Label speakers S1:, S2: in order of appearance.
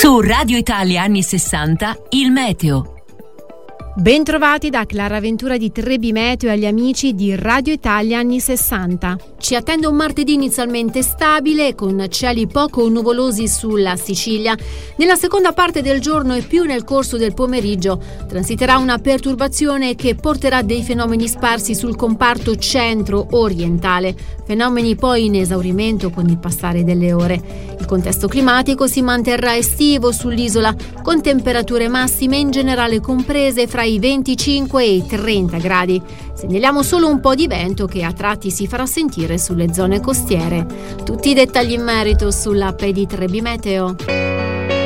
S1: Su Radio Italia anni 60, il meteo.
S2: Bentrovati da Clara Ventura di Trebi Meteo e agli amici di Radio Italia anni 60. Ci attende un martedì inizialmente stabile con cieli poco nuvolosi sulla Sicilia. Nella seconda parte del giorno e più nel corso del pomeriggio transiterà una perturbazione che porterà dei fenomeni sparsi sul comparto centro-orientale, fenomeni poi in esaurimento con il passare delle ore. Il contesto climatico si manterrà estivo sull'isola con temperature massime in generale comprese fra i 25 e i 30 gradi. Segnaliamo solo un po' di vento che a tratti si farà sentire sulle zone costiere. Tutti i dettagli in merito sull'app di Trebi Meteo.